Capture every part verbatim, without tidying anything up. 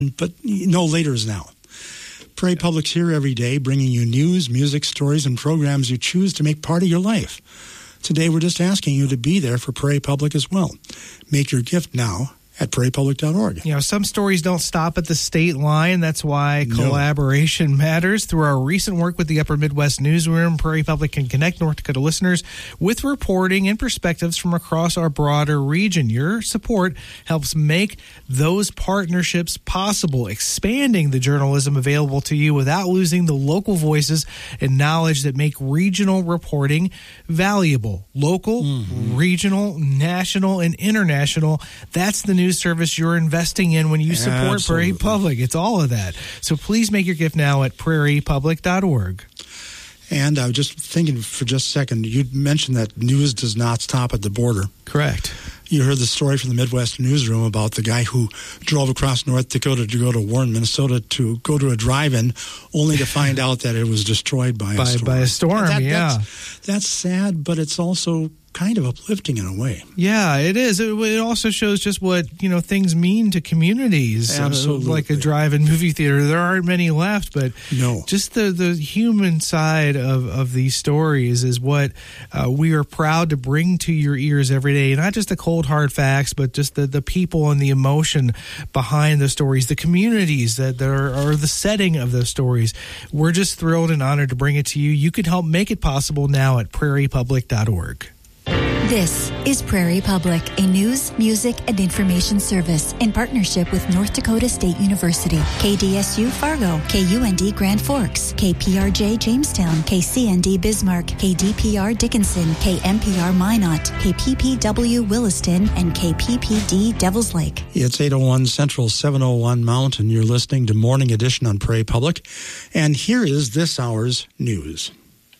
but no later is now. Prairie Public's here every day, bringing you news, music, stories, and programs you choose to make part of your life. Today, we're just asking you to be there for Prairie Public as well. Make your gift now at prairie public dot org. You know, some stories don't stop at the state line. That's why No. collaboration matters. Through our recent work with the Upper Midwest Newsroom, Prairie Public can connect North Dakota listeners with reporting and perspectives from across our broader region. Your support helps make those partnerships possible, expanding the journalism available to you without losing the local voices and knowledge that make regional reporting valuable. Local, mm-hmm. regional, national, and international. That's the news service you're investing in when you support Absolutely. Prairie Public. It's all of that. So please make your gift now at prairie public dot org. And I was just thinking for just a second, you mentioned that news does not stop at the border. Correct. You heard the story from the Midwest Newsroom about the guy who drove across North Dakota to go to Warren, Minnesota to go to a drive-in, only to find out that it was destroyed by, By, a storm. by a storm, That- yeah. That's, that's sad, but it's also kind of uplifting in a way. Yeah, it is. It, it also shows just what, you know, things mean to communities. Absolutely. Uh, like a drive-in movie theater. There aren't many left, but No. just the, the human side of, of these stories is what uh, we are proud to bring to your ears every day. Not just the cold, hard facts, but just the, the people and the emotion behind the stories, the communities that there are, the setting of those stories. We're just thrilled and honored to bring it to you. You can help make it possible now at prairie public dot org. This is Prairie Public, a news, music, and information service in partnership with North Dakota State University, K D S U Fargo, K U N D Grand Forks, K P R J Jamestown, K C N D Bismarck, K D P R Dickinson, K M P R Minot, K P P W Williston, and K P P D Devils Lake. It's eight oh one Central, seven oh one Mountain. You're listening to Morning Edition on Prairie Public. And here is this hour's news.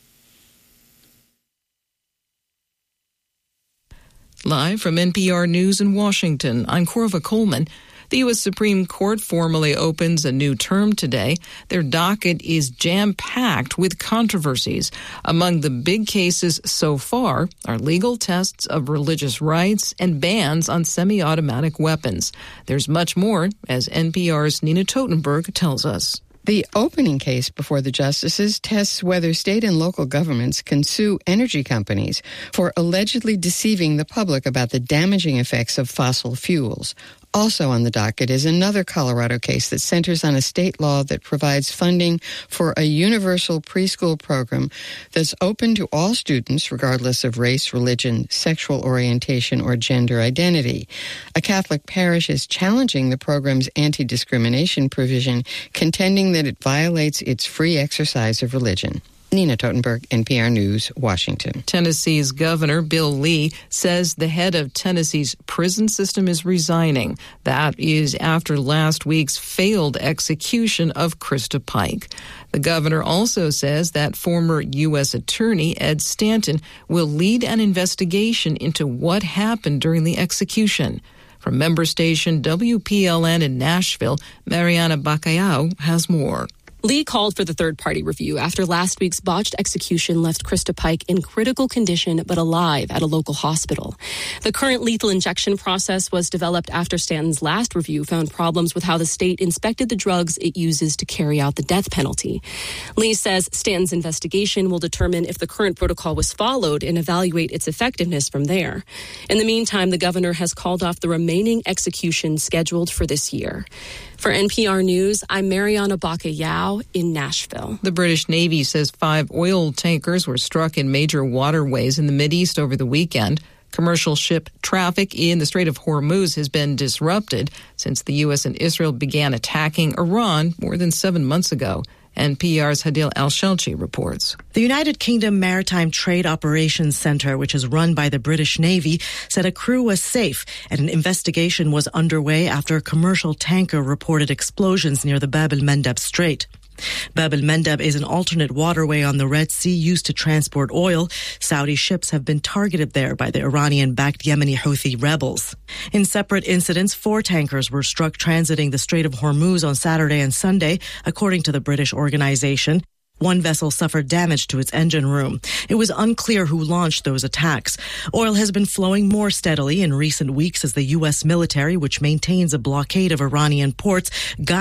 Live from N P R News in Washington, I'm Corva Coleman. The U S Supreme Court formally opens a new term today. Their docket is jam-packed with controversies. Among the big cases so far are legal tests of religious rights and bans on semi-automatic weapons. There's much more, as N P R's Nina Totenberg tells us. The opening case before the justices tests whether state and local governments can sue energy companies for allegedly deceiving the public about the damaging effects of fossil fuels. Also on the docket is another Colorado case that centers on a state law that provides funding for a universal preschool program that's open to all students, regardless of race, religion, sexual orientation, or gender identity. A Catholic parish is challenging the program's anti-discrimination provision, contending that it violates its free exercise of religion. Nina Totenberg, N P R News, Washington. Tennessee's Governor Bill Lee says the head of Tennessee's prison system is resigning. That is after last week's failed execution of Krista Pike. The governor also says that former U S Attorney Ed Stanton will lead an investigation into what happened during the execution. From member station W P L N in Nashville, Mariana Bacallao has more. Lee called for the third-party review after last week's botched execution left Krista Pike in critical condition but alive at a local hospital. The current lethal injection process was developed after Stanton's last review found problems with how the state inspected the drugs it uses to carry out the death penalty. Lee says Stanton's investigation will determine if the current protocol was followed and evaluate its effectiveness from there. In the meantime, the governor has called off the remaining executions scheduled for this year. For N P R News, I'm Mariana Bacallao in Nashville. The British Navy says five oil tankers were struck in major waterways in the Mideast over the weekend. Commercial ship traffic in the Strait of Hormuz has been disrupted since the U S and Israel began attacking Iran more than seven months ago. N P R's Hadil Al-Shelchi reports. The United Kingdom Maritime Trade Operations Centre, which is run by the British Navy, said a crew was safe and an investigation was underway after a commercial tanker reported explosions near the Bab el-Mandeb Strait. Bab el-Mandeb is an alternate waterway on the Red Sea used to transport oil. Saudi ships have been targeted there by the Iranian-backed Yemeni Houthi rebels. In separate incidents, four tankers were struck transiting the Strait of Hormuz on Saturday and Sunday, according to the British organization. One vessel suffered damage to its engine room. It was unclear who launched those attacks. Oil has been flowing more steadily in recent weeks as the U S military, which maintains a blockade of Iranian ports,